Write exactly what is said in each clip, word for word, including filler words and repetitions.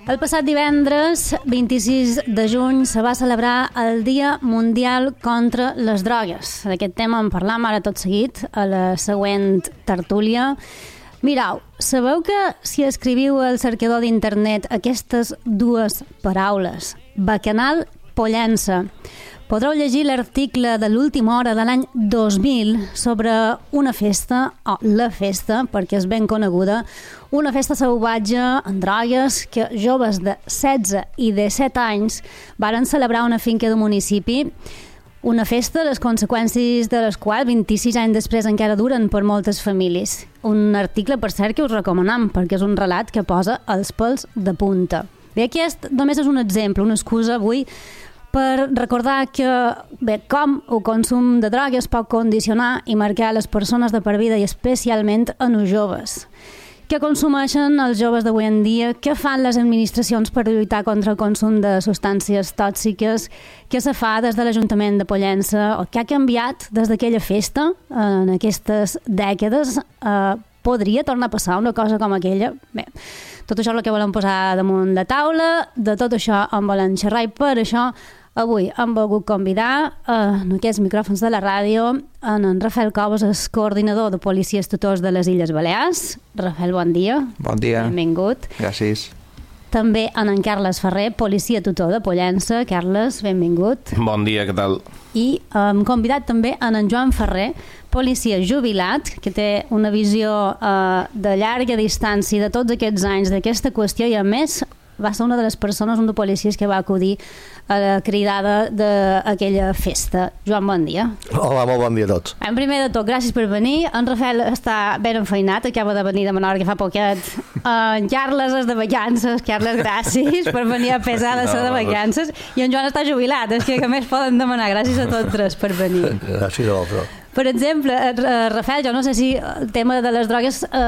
El passat divendres, vint-i-sis de juny, se va celebrar el Dia Mundial contra les Drogues. D'aquest tema en parlam ara tot seguit, a la següent tertúlia. Mirau, sabeu que si escriviu al cercador d'internet aquestes dues paraules, Bacanal Pollença, podreu llegir l'article de l'última hora de l'any dos mil sobre una festa, o la festa, perquè és ben coneguda, una festa salvatge amb drogues que joves de setze i disset anys varen celebrar una finca del municipi, una festa, les conseqüències de les quals vint-i-sis anys després encara duren per moltes famílies. Un article, per cert, que us recomanem, perquè és un relat que posa els pèls de punta. Bé, aquest només és un exemple, una excusa avui per recordar que, bé, com el consum de drogues pot condicionar i marcar les persones de per vida i especialment en els joves. Què consumeixen els joves d'avui en dia? Què fan les administracions per lluitar contra el consum de substàncies tòxiques? Què se fa des de l'Ajuntament de Pollença? O què ha canviat des d'aquella festa en aquestes dècades? Eh, podria tornar a passar una cosa com aquella? Bé, tot això és el que volem posar damunt de taula, de tot això en volem xerrar i per això avui hem volgut convidar eh, en aquests micròfons de la ràdio en, en Rafael Cobos, el coordinador de policies tutors de les Illes Balears. Rafael, bon dia. Bon dia. Benvingut. Gràcies. També en en Carles Ferrer, policia tutor de Pollença. Carles, benvingut. Bon dia, què tal? I hem convidat també en en Joan Ferrer, policia jubilat, que té una visió eh, de llarga distància de tots aquests anys d'aquesta qüestió i a més va ser una de les persones, un de policies que va acudir a la cridada d'aquella festa. Joan, bon dia. Hola, molt bon dia a tots. En primer de tot, gràcies per venir. En Rafael està ben enfeinat, acaba de venir de Menorca fa poquet. En Carles és de vacances. Carles, gràcies per venir a pesar de ser de vacances. I en Joan està jubilat, és que, que més poden demanar. Gràcies a tots tres per venir. Gràcies a vosaltres. Per exemple, Rafael, jo no sé si el tema de les drogues eh,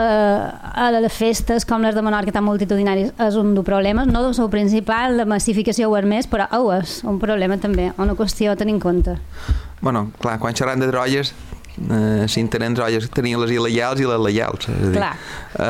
a les festes com les de Menorca tan multitudinaris és un dels problemes, no del seu principal, la massificació ho és més, però ho és un problema també, una qüestió a tenir en compte. Bueno, clar, quan xerram de drogues, eh, si tenen drogues, tenien les il·legals i les legals. És a dir, clar.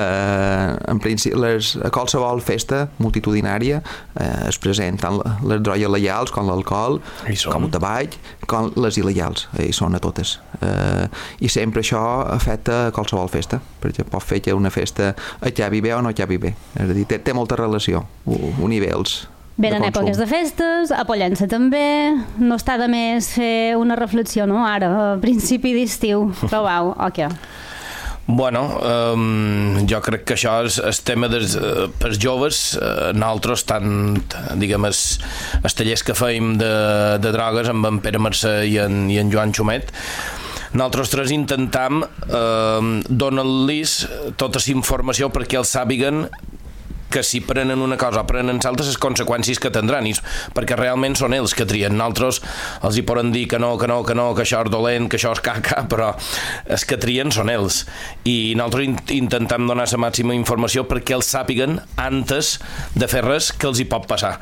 Eh, en principi, les, a qualsevol festa multitudinària eh, es presenten les drogues legals, com l'alcohol, com el tabac, com les il·legals, hi són a totes. Eh, I sempre això afecta a qualsevol festa, perquè pot fer que una festa acabi bé o no acabi bé. És a dir, té, té molta relació, nivells. Venen èpoques de festes, a Pollença també, no està de més fer una reflexió, no? Ara, a principi d'estiu, trobau, o què? Bueno, um, jo crec que això és el tema dels, uh, pels joves, uh, nosaltres tant, diguem, els, els tallers que feim de, de drogues amb en Pere Mercè i en, i en Joan Xumet, nosaltres tres intentam uh, donar-los tota la informació perquè els sàpiguen que si prenen una cosa o prenen altres les conseqüències que tindran, i, perquè realment són ells que trien. Nosaltres els hi poden dir que no, que no, que no, que això és dolent, que això és caca, però els que trien són ells. I nosaltres intentem donar la màxima informació perquè els sàpiguen antes de fer res que els hi pot passar.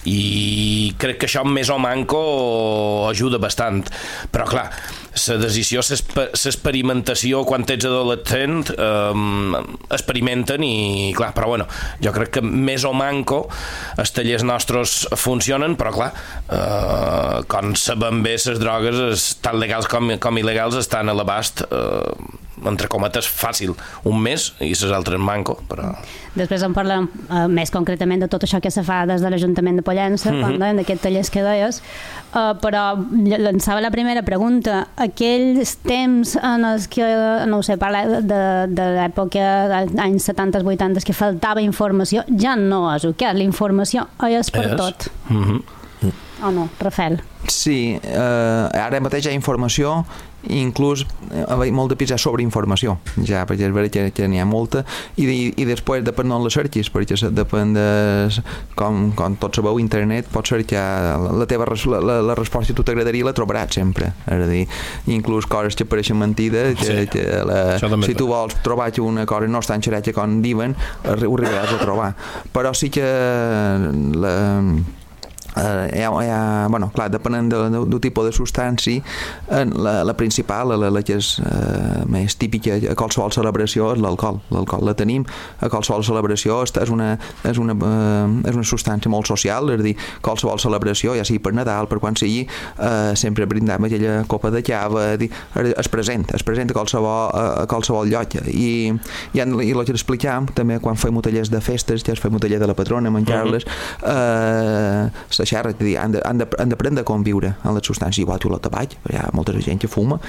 I crec que això més o manco ajuda bastant. Però clar, la decisió, l'experimentació, quan ets adolescent, eh, experimenten i clar, però bueno, jo crec que més o manco els tallers nostres funcionen, però clar, eh, com sabem bé, les drogues, tant legals com, com il·legals, estan a l'abast, eh, entre cometes, fàcil, un mes, i les altres manco, però... Després en parlem eh, més concretament de tot això que se fa des de l'Ajuntament de Pollença, mm-hmm. quan dèiem d'aquests tallers que deies, eh, però llançava la primera pregunta. Aquells temps en els que, no ho sé, parla de, de l'època dels anys setanta vuitanta que faltava informació, ja no és el que és, la informació és per és. tot. Mm-hmm. O no, Rafael? Sí, eh, ara mateix hi ha informació, inclús eh, molt de pisar sobre informació, ja, perquè és veritat que, que n'hi ha molta, i, i, i després depèn d'on la cerquis, perquè depèn de com, com tot sabeu, internet, pots cercar la, la teva la, la, la resposta que tu t'agradaria la trobaràs sempre, és a dir, inclús coses que pareixen mentides, que, sí, que la, si tu vols trobar que una cosa no és tan xereta com diuen, ho arribaràs a trobar, però sí que la Uh, hi ha, hi ha, bueno, clar, depenent del de, de tipus de substància, la, la principal, la, la que és uh, més típica a qualsevol celebració és l'alcohol. L'alcohol la tenim a qualsevol celebració, és una, és una, uh, és una substància molt social, és a dir, qualsevol celebració, ja sigui per Nadal, per quan sigui, uh, sempre brindam aquella copa de cava, dir, es present, es present a qualsevol, a qualsevol lloc. I, i, i el que explicam, també quan fem tallers de festes, ja es fem un taller de la patrona, menjar-les, uh-huh. uh, xerra, dir, han d'aprendre a conviure amb les substàncies, igual que el tabac, hi ha molta gent que fuma,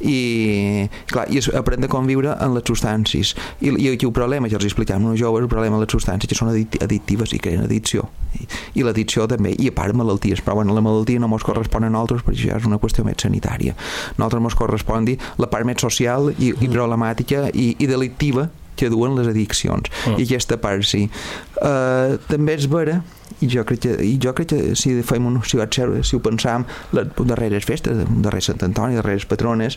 i clar, i aprendre a conviure amb les substàncies. I, i aquí el problema, ja els explicam als joves, el problema de les substàncies que són addictives i creen addicció. I, i l'addicció també, i a part malalties, però bueno, la malaltia no ens correspon a nosaltres perquè ja és una qüestió més sanitària. A nosaltres ens correspon dir la part més social i, i problemàtica i, i delictiva que duen les addiccions. Mm. I aquesta part sí. Uh, també és vera, i jo crec que, i jo crec que si fem un, si, si ho pensam les darreres festes, darreres Sant Antoni, darreres patrones,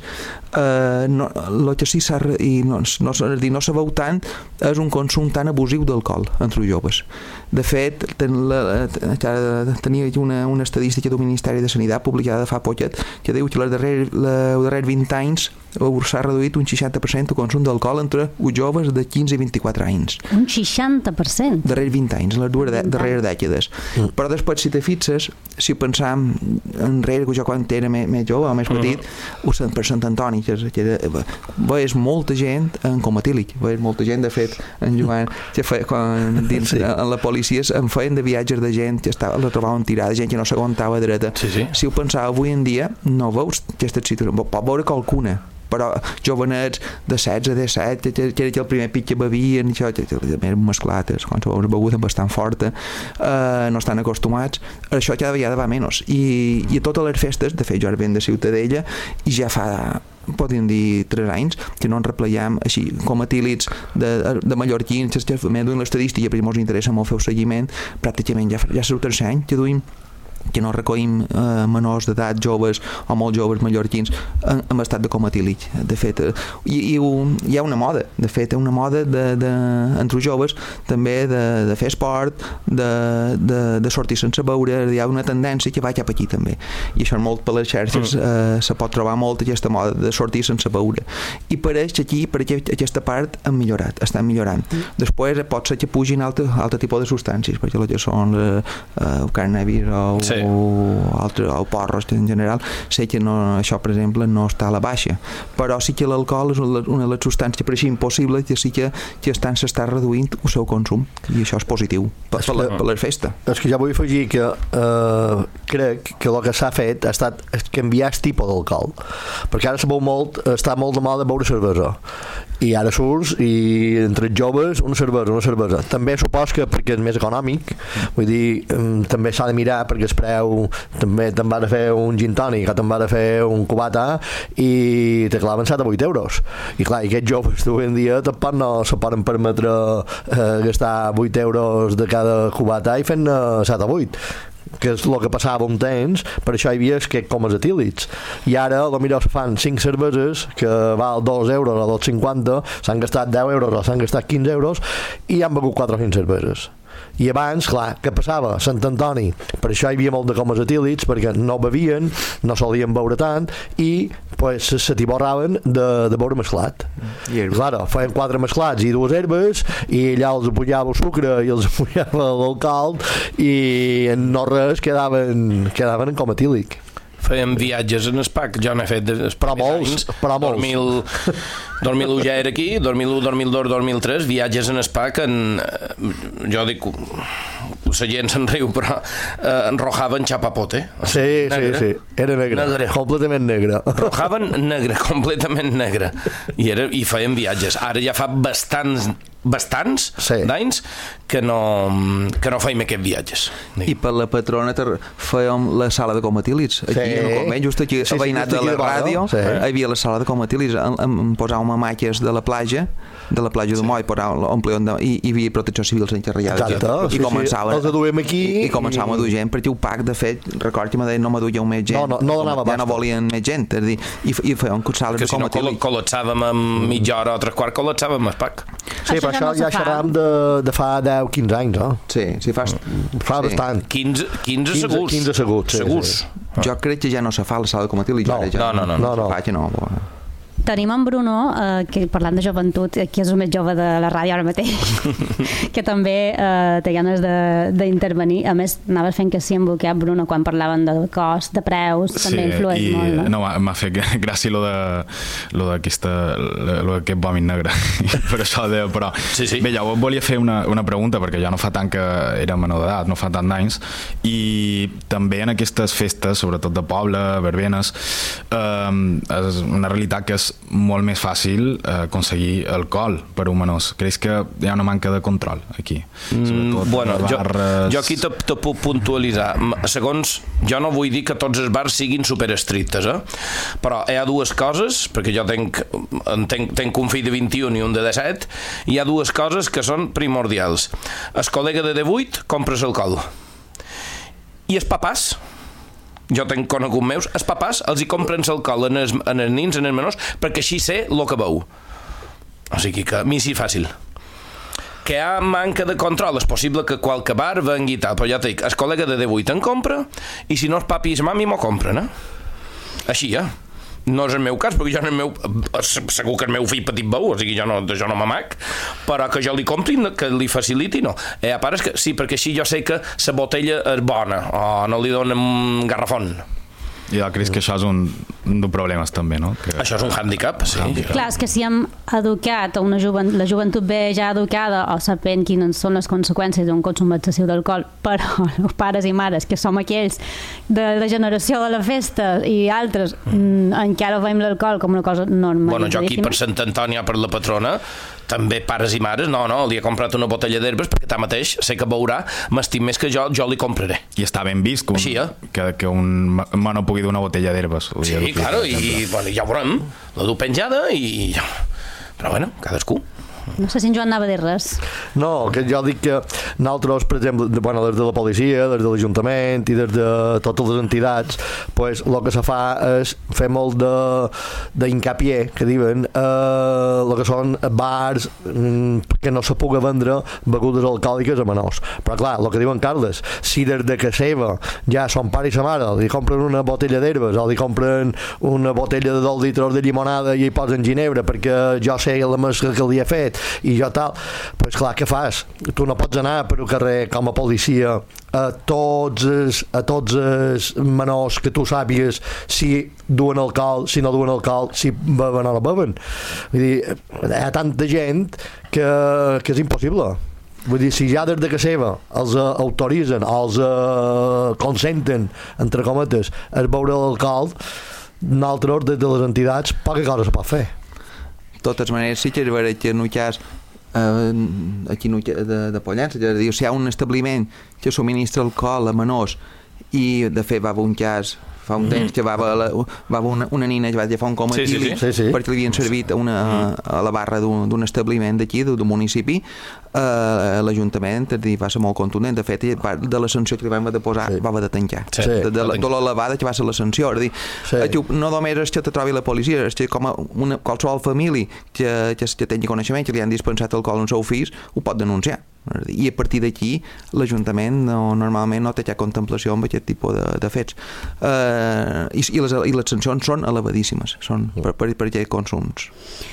eh, no, el que sí s'ha i no, no, dir, no se veu tant és un consum tan abusiu d'alcohol entre els joves. De fet, ten la, tenia una, una estadística del Ministeri de Sanitat publicada fa poquet que diu que els darrers, els darrers vint anys s'ha reduït un seixanta per cent el consum d'alcohol entre els joves de quinze i vint-i-quatre anys. Un seixanta per cent? Darrers vint anys, les dues de, darreres dècades. Mm. Però després, si te fixes, si pensam enrere, que jo quan era més, més jove o més petit, mm. per Sant Antoni, que, que era, veies molta gent en coma etílic, veies molta gent, de fet, en Joan, que feia, quan dins sí. en la policia em feien de viatges de gent que estava, la trobaven tirada, gent que no s'aguantava dreta. Sí, sí. Si ho pensava avui en dia, no veus aquesta situació, pot veure qualcuna, però jovenets de setze, disset, que era el primer pit que bevien, això, més mesclates, qualsevol beguda bastant forta, eh, no estan acostumats, això cada vegada va menys. I, i a totes les festes, de fet, jo ara venc de Ciutadella, i ja fa podríem dir tres anys, que no ens repleiem així com etílits de, de mallorquins, que m'he duit l'estadística perquè ens interessa molt fer el seguiment, pràcticament ja, ja és el tercer any que duim que no recollim eh, menors d'edat, joves o molt joves mallorquins en, en estat de coma etílic. De fet, eh, i, i hi ha una moda, de fet, una moda de, de, entre els joves també de, de fer esport, de, de, de sortir sense beure, hi ha una tendència que va cap aquí també. I això molt per les xarxes eh, se pot trobar molt aquesta moda de sortir sense beure. I pareix que aquí, per aquest, aquesta part, han millorat, estan millorant. Després pot ser que pugin altre, altre tipus de substàncies, perquè el que són eh, el cannabis o sí. o, altre, o porros en general, sé que no, això per exemple no està a la baixa, però sí que l'alcohol és una de les substàncies que pareixia impossible, que sí que, que estan s'està reduint el seu consum, i això és positiu per, per, la, per la festa. És que ja vull afegir que eh, crec que el que s'ha fet ha estat canviar el tipus d'alcohol, perquè ara se veu molt, està molt de moda beure cervesa, i ara surts i entre els joves una cervesa, una cervesa. També supos que perquè és més econòmic, vull dir, també s'ha de mirar perquè es preu, també te'n va de fer un gin tònic, o te'n va de fer un cubata i te claven set a vuit euros. I clar, aquests joves d'avui en dia tampoc no se poden permetre eh, gastar vuit euros de cada cubata i fent eh, set a vuit, que és el que passava un temps, per això hi havia que com els etílits, i ara potser se fan cinc cerveses que val dos euros o dos cinquanta, s'han gastat deu euros o s'han gastat quinze euros i han begut quatre o cinc cerveses. I abans, clar, què passava? Sant Antoni, per això hi havia molt de comes etílits, perquè no bevien, no solien beure tant i pues, se tiborraven de, de beure mesclat. I claro, feien quatre mesclats i dues herbes i allà els apujava el sucre i els apujava l'alcohol i no res quedaven, quedaven en com etílic. Fèiem viatges en Espac, jo n'he fet però molts, però molts. dos mil un ja era aquí, dos mil un, dos mil dos, dos mil tres, viatges en Espac en, jo dic, la gent se'n riu, però eh, enrojaven chapapote. Sí, negre. sí, sí, era negre, negre. completament negre. Enrojaven negre, completament negre. I, era, i feien viatges. Ara ja fa bastants bastants sí. d'anys que no, que no fèiem aquests viatges. I per la patrona fèiem la sala de comatílids aquí, sí. en el convent, just aquí sí, al veïnat sí, de la ràdio, sí. hi havia la sala de comatílids, em, em posàvem maques de la platja de la platja sí. de Moll, de, i, i hi havia protecció civil encarregada i, sí, començava, sí. els aduem aquí i, i començàvem i... a dur gent, perquè el P A C de fet record que me deia no m'aduia més gent, no, no, no donava ja no volien més gent, és dir, i, i fèiem sales de comatílids, que si no col·lapsàvem en mitja hora o tres quarts, col·lapsàvem el P A C. Sí, això però ja no això ja se fa. xerram de, de fa deu o quinze anys, no? Sí, si fas... Fa sí. bastant. quinze, quinze, quinze segurs. quinze segurs, sí, segurs. sí. Jo crec que ja no se fa la sala de comatil i No, ja, ja no, no, no. no, no. Fa, que no. Tenim en Bruno, eh, que parlant de joventut, qui és el més jove de la ràdio ara mateix, que també eh, té ganes d'intervenir. A més, anaves fent que sí amb el que Bruno quan parlaven de cost, de preus, sí, també influeix i, molt. No, no m'ha fet gràcia lo de lo d'aquesta lo d'aquest vòmit negre per això de, però sí, sí. bé, jo volia fer una, una pregunta perquè jo no fa tant que era menor d'edat, no fa tant d'anys, i també en aquestes festes, sobretot de poble, verbenes, eh, és una realitat que és molt més fàcil eh, aconseguir alcohol per un menors. Creus que hi ha una manca de control aquí? Mm, bueno, jo, barres... jo aquí te, te puc puntualitzar. Segons, jo no vull dir que tots els bars siguin superestrictes, eh? Però hi ha dues coses, perquè jo tenc, tenc, tenc un fill de vint-i-un i un de disset, hi ha dues coses que són primordials. El col·lega de divuit compres alcohol. I els papàs, jo tenc conegut meus, els papàs els hi compren l'alcohol en els, en els nins, en els menors, perquè així sé el que veu. O sigui que a mi sí fàcil. Que hi ha manca de control, és possible que qualque bar vengui i tal, però ja et dic, el col·lega de divuit en compra, i si no els papi i la mami m'ho compren, eh? Així, eh? No és el meu cas, perquè jo en el meu, segur que el meu fill petit veu, o sigui, jo no, jo no m'amac, però que jo li compri, que li faciliti, no. Hi ha pares que sí, perquè així jo sé que la botella és bona, o no li donen garrafón. I jo crec que això és un, un dels problemes també, no? Que... Això és un hàndicap, sí. Handicap. Clar, és que si hem educat a una jovent, la joventut bé ja educada o sabent quines són les conseqüències d'un consum excessiu d'alcohol, però els pares i mares, que som aquells de la generació de la festa i altres, mm. encara veiem l'alcohol com una cosa normal. Bueno, jo aquí per Sant Antònia, per la patrona, també pares i mares, no, no, li he comprat una botella d'herbes perquè tanmateix sé que veurà, m'estim més que jo, jo li compraré. I està ben vist que un, Així, eh? que, que un mono pugui dur una botella d'herbes. Sí, claro, i bueno, ja ho veurem, la du penjada i... Però bueno, cadascú. No sé si en Joan anava a dir res. No, que jo dic que nosaltres, per exemple, de, bueno, des de la policia, des de l'Ajuntament i des de totes les entitats, pues, el que se fa és fer molt d'incapié, que diuen, eh, el que són bars mm, que no se pugui vendre begudes alcohòliques a menors. Però clar, el que diuen Carles, si des de casa seva ja son pare i sa mare li compren una botella d'herbes o li compren una botella de dos litres de llimonada i hi posen ginebra perquè jo sé la mescla que li he fet i jo tal, pues clar, què fas? Tu no pots anar per un carrer com a policia a tots els, a tots els menors que tu sàpigues si duen alcohol, si no duen alcohol, si beuen o no beuen. Vull dir, hi ha tanta gent que, que és impossible. Vull dir, si ja des de casa seva els uh, autoritzen, els uh, consenten, entre cometes, a beure l'alcohol, nosaltres, des de les entitats, poca cosa se pot fer. De totes maneres, sí que és vera que en un cas eh, aquí de, de Pollença, és a dir, si hi ha un establiment que subministra alcohol a menors i de fet va haver un cas fa un temps que va haver, va haver una, una nina que va agafar un coma sí, sí, sí. sí, sí. perquè li havien servit a, una, a la barra d'un establiment d'aquí, d'un municipi, eh, l'Ajuntament, és a dir, va ser molt contundent. De fet, de la sanció que li vam haver de posar, sí. va haver de tancar. Sí. De, de, de l'elevada que va ser la sanció. És a dir, sí. no només és que te trobi la policia, és que com a una, qualsevol família que, que, que tingui coneixement, que li han dispensat alcohol als seus fills, ho pot denunciar. I a partir d'aquí l'Ajuntament no, normalment no té cap contemplació amb aquest tipus de, de fets uh, i, i, les, i les sancions són elevadíssimes, són per, per, per aquests consums.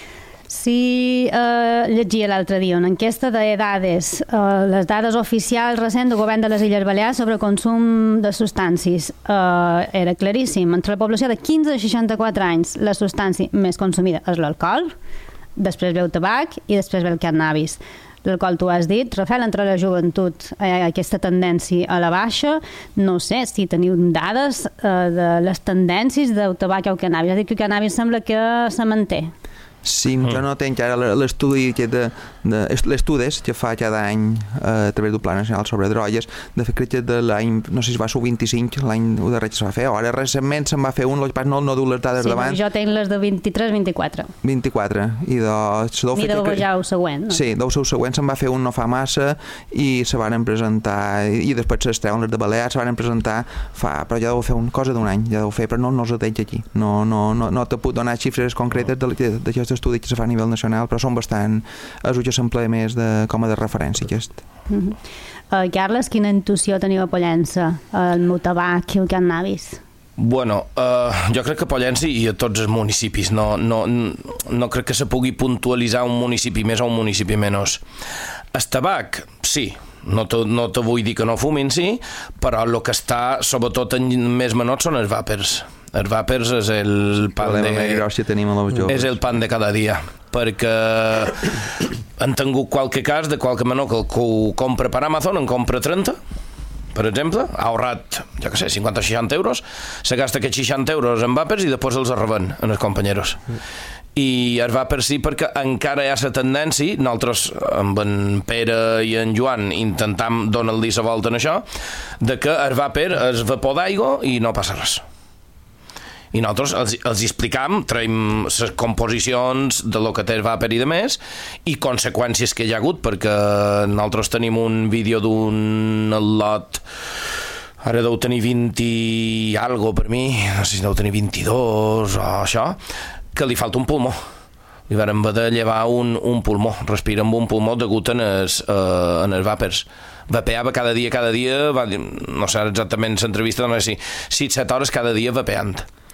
Sí, eh, llegia l'altre dia una enquesta d'edades, eh, les dades oficials recents del govern de les Illes Balears sobre consum de substàncies. Eh, era claríssim, entre la població de quinze a seixanta-quatre anys la substància més consumida és l'alcohol, després ve el tabac i després ve el cannabis. L'alcohol, tu has dit, Rafael, entre la joventut eh, aquesta tendència a la baixa, no sé si teniu dades eh, de les tendències del tabac o el cannabis. És a dir, que el cannabis sembla que se manté. Sí, jo no tenc ara l'estudi de, de, l'estudis que fa cada any a través del Pla Nacional sobre Drogues. De fet, crec que de l'any, no sé si va ser vint-i-cinc, l'any darrer que se va fer, o ara recentment se'n va fer un, el que no, no du les dades sí, davant. Sí, jo tenc les de vint-i-tres vint-i-quatre. vint-i-quatre, i doncs... Ni deu ja el següent. No? Sí, deu ser el següent, se'n va fer un no fa massa i se van presentar, i després s'estreuen les de Balears, se van presentar fa, però ja deu fer una cosa d'un any, ja deu fer, però no, no els detalls aquí. No, no, no, no te puc donar xifres concretes d'aquest estudi que se fa a nivell nacional, però són bastant... És el que s'emplea més de, com a de referència aquest. Uh -huh. uh, Carles, quina intuïció teniu a Pollença, el meu tabac i el cannabis? Bueno, uh, jo crec que a Pollença i a tots els municipis no, no, no crec que se pugui puntualitzar un municipi més o un municipi menys. El tabac, sí, no te, no te vull dir que no fumin, sí, però el que està sobretot en més menor són els vàpers. Els vàpers és el pan de... Que tenim a és el pan de cada dia, perquè han tingut qualque cas de qualque menor que, que ho compra per Amazon, en compra trenta, per exemple, ha ahorrat, jo què sé, cinquanta o seixanta euros, se gasta aquests seixanta euros en vàpers i després els reben en els companyeros. I es va per si perquè encara hi ha la tendència, nosaltres amb en Pere i en Joan intentam donar-li la volta en això, de que el vàper és vapor d'aigua i no passa res. I nosaltres els, els explicam, traiem les composicions de lo que té el vàper i de més, i conseqüències que hi ha hagut, perquè nosaltres tenim un vídeo d'un lot, ara deu tenir vint i algo per mi, no sé si deu tenir vint-i-dos o això, que li falta un pulmó. Li vam haver de llevar un, un pulmó, respira amb un pulmó degut en els, uh, en els vàpers. Vapeava cada dia, cada dia, va dir, no sé exactament l'entrevista, no sé si sis set hores cada dia vapeant.